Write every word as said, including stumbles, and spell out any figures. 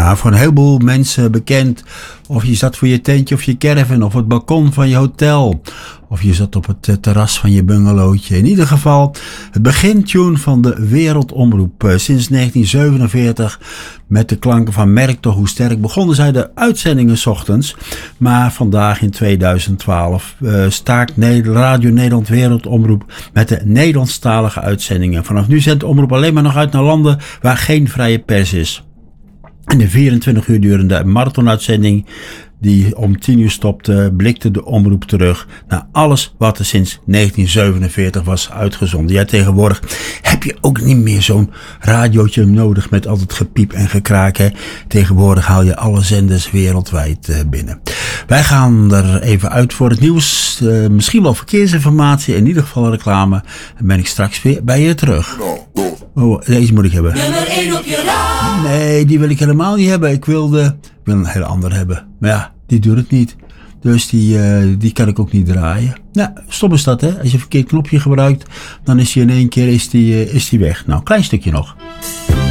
Ja, voor een heleboel mensen bekend. Of je zat voor je tentje of je caravan of het balkon van je hotel. Of je zat op het terras van je bungalowtje. In ieder geval het begintune van de Wereldomroep. Uh, sinds negentien zevenenveertig met de klanken van Merk toch hoe sterk begonnen zij de uitzendingen 's ochtends. Maar vandaag in tweeduizend twaalf uh, staakt Radio Nederland Wereldomroep met de Nederlandstalige uitzendingen. Vanaf nu zendt de omroep alleen maar nog uit naar landen waar geen vrije pers is. In de vierentwintig uur durende marathonuitzending die om tien uur stopte, blikte de omroep terug naar alles wat er sinds negentien zevenenveertig was uitgezonden. Ja, tegenwoordig heb je ook niet meer zo'n radiootje nodig met altijd gepiep en gekraak. Hè. Tegenwoordig haal je alle zenders wereldwijd uh, binnen. Wij gaan er even uit voor het nieuws. Uh, misschien wel verkeersinformatie, in ieder geval reclame. Dan ben ik straks weer bij je terug. Oh, deze moet ik hebben. Nummer één op je radio. Nee, die wil ik helemaal niet hebben. Ik wilde, ik wil een hele andere hebben. Maar ja, die doet het niet. Dus die, uh, die kan ik ook niet draaien. Nou, stom is dat, hè. Als je een verkeerd knopje gebruikt, dan is die in één keer is die, uh, is die weg. Nou, klein stukje nog.